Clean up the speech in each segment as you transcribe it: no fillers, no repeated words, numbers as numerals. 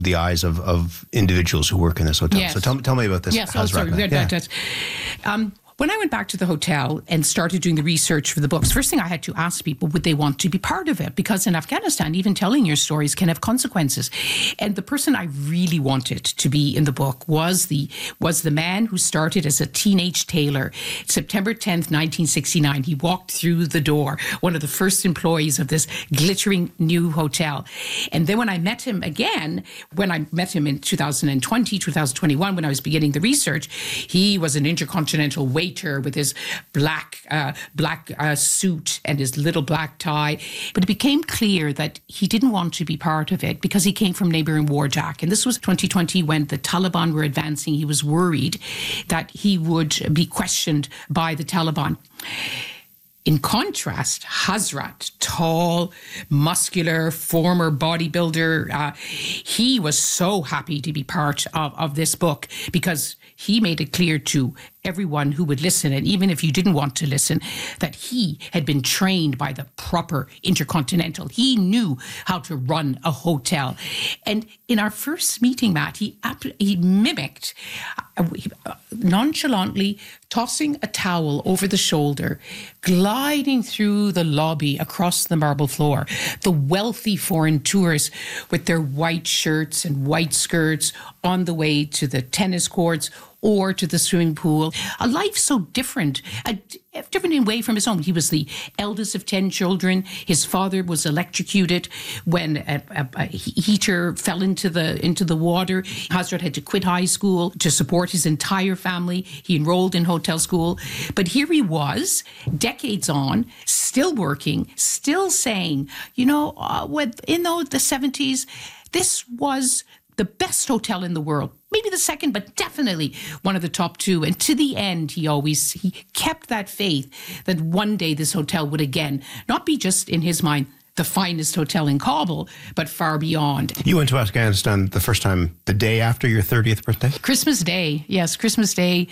the eyes of individuals who work in this hotel. Yes. So tell me about this. Yes, when I went back to the hotel and started doing the research for the books, first thing I had to ask people, would they want to be part of it? Because in Afghanistan, even telling your stories can have consequences. And the person I really wanted to be in the book was the man who started as a teenage tailor. September 10th, 1969, he walked through the door, one of the first employees of this glittering new hotel. And then when I met him again, when I met him in 2020, 2021, when I was beginning the research, he was an intercontinental waiter with his black suit and his little black tie. But it became clear that he didn't want to be part of it because he came from neighboring Wardak. And this was 2020 when the Taliban were advancing. He was worried that he would be questioned by the Taliban. In contrast, Hazrat, tall, muscular, former bodybuilder, he was so happy to be part of this book because he made it clear to everyone who would listen, and even if you didn't want to listen, that he had been trained by the proper Intercontinental. He knew how to run a hotel. And in our first meeting, Matt, he mimicked, nonchalantly tossing a towel over the shoulder, gliding through the lobby across the marble floor, the wealthy foreign tourists with their white shirts and white skirts on the way to the tennis courts or to the swimming pool. A life so different, different in way from his own. He was the eldest of 10 children. His father was electrocuted when a heater fell into the water. Hazrat had to quit high school to support his entire family. He enrolled in hotel school. But here he was, decades on, still working, still saying, in the 70s, this was the best hotel in the world. Maybe the second, but definitely one of the top two. And to the end, he kept that faith that one day this hotel would again not be just in his mind the finest hotel in Kabul, but far beyond. You went to Afghanistan the first time the day after your 30th birthday? Christmas Day, yes, Christmas Day,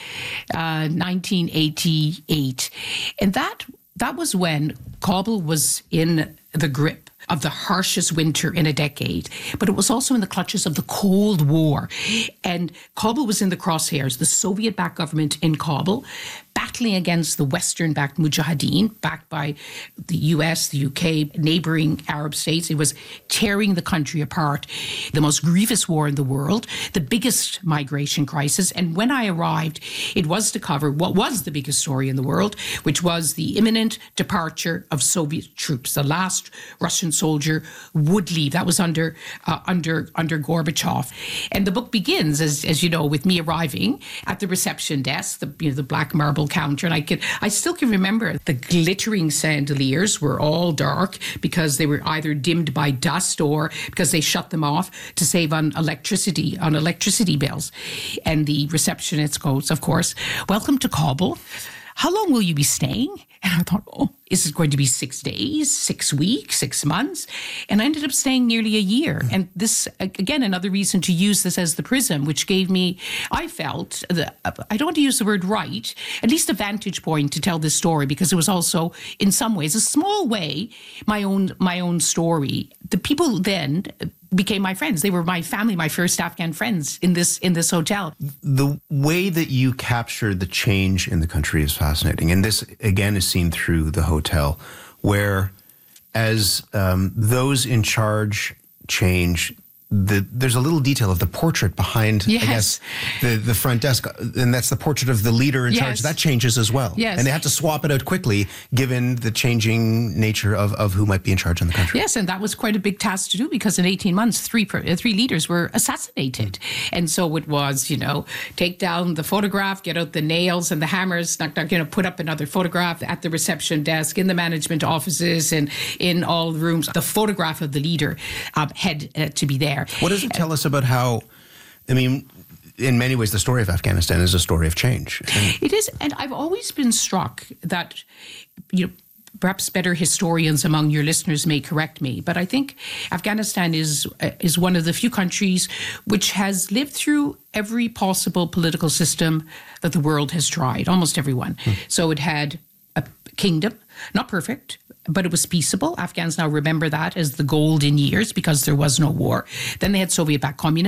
1988. And that was when Kabul was in the grip of the harshest winter in a decade, but it was also in the clutches of the Cold War. And Kabul was in the crosshairs, the Soviet-backed government in Kabul, battling against the Western-backed Mujahideen, backed by the US, the UK, neighboring Arab states. It was tearing the country apart, the most grievous war in the world, the biggest migration crisis. And when I arrived, it was to cover what was the biggest story in the world, which was the imminent departure of Soviet troops. The last Russian soldier would leave. That was under Gorbachev. And the book begins, as you know, with me arriving at the reception desk, the black marble counter, and I still can remember the glittering chandeliers were all dark because they were either dimmed by dust or because they shut them off to save on electricity bills. And the receptionist goes, of course, "Welcome to Kabul. How long will you be staying?" And I thought, is it going to be 6 days, 6 weeks, 6 months? And I ended up staying nearly a year. And this, again, another reason to use this as the prism, which gave me, I felt, I don't want to use the word right, at least a vantage point to tell this story, because it was also, in some ways, a small way, my own story. The people then became my friends. They were my family, my first Afghan friends in this hotel. The way that you captured the change in the country is fascinating. And this, again, is seen through the hotel, where as those in charge change, there's a little detail of the portrait behind, yes. I guess, the front desk, and that's the portrait of the leader in charge. That changes as well. Yes. And they have to swap it out quickly, given the changing nature of who might be in charge in the country. Yes, and that was quite a big task to do, because in 18 months, three leaders were assassinated. And so it was, take down the photograph, get out the nails and the hammers, put up another photograph at the reception desk, in the management offices, and in all the rooms. The photograph of the leader had to be there. What does it tell us about how, in many ways, the story of Afghanistan is a story of change? It is, and I've always been struck that, perhaps better historians among your listeners may correct me, but I think Afghanistan is one of the few countries which has lived through every possible political system that the world has tried, almost everyone. So it had a kingdom, not perfect, but it was peaceable. Afghans now remember that as the golden years because there was no war. Then they had Soviet-backed communism.